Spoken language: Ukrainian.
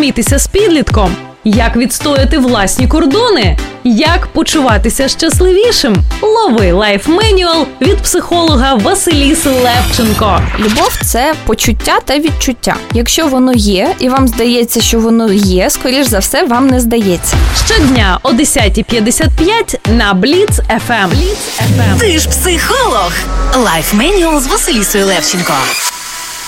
зустрітися з підлітком, як відстояти власні кордони, як почуватися щасливішим. Лови лайф-менюал від психолога Василіси Левченко. Любов – це почуття та відчуття. Якщо воно є, і вам здається, що воно є, скоріш за все, вам не здається. Щодня о 10:55 на Бліц FM. Ти ж психолог. Лайф-менюал з Василісою Левченко.